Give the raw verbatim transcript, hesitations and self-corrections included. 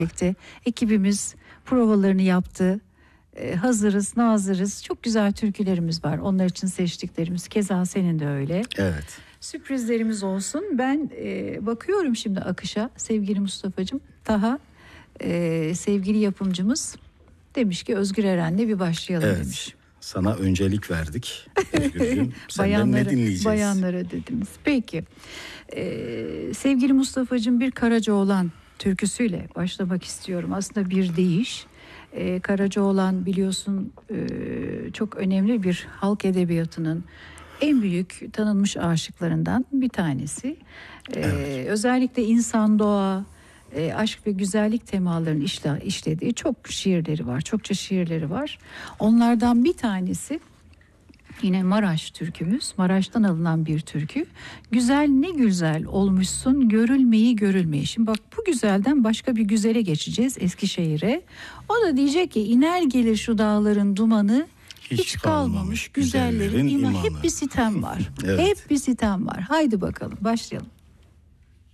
birlikte ekibimiz provalarını yaptı. Ee, hazırız, nazırız. Çok güzel türkülerimiz var. Onlar için seçtiklerimiz. Keza senin de öyle. Evet. Sürprizlerimiz olsun. Ben e, bakıyorum şimdi akışa sevgili Mustafa'cığım. Daha e, sevgili yapımcımız demiş ki Özgür Eren'le bir başlayalım Evet. demiş. Sana öncelik verdik Özgürcüğüm. Senden Bayanlara, ne dinleyeceğiz? Bayanlara dediniz. Peki. Ee, sevgili Mustafa'cığım bir Karacaoğlan türküsüyle başlamak istiyorum. Aslında bir deyiş. Ee, Karacaoğlan biliyorsun e, çok önemli bir halk edebiyatının en büyük tanınmış aşıklarından bir tanesi. Ee, Evet. Özellikle insan, doğa, e, aşk ve güzellik temalarını işle, işlediği çok şiirleri var. Çokça şiirleri var. Onlardan bir tanesi yine Maraş türkümüz. Maraş'tan alınan bir türkü. Güzel ne güzel olmuşsun görülmeyi görülmeyi. Şimdi bak bu güzelden başka bir güzele geçeceğiz, Eskişehir'e. O da diyecek ki iner gelir şu dağların dumanı. Hiç, Hiç kalmamış, kalmamış güzellerin, güzellerin imanı. Hep bir sitem var. Evet. Hep bir sitem var. Haydi bakalım başlayalım.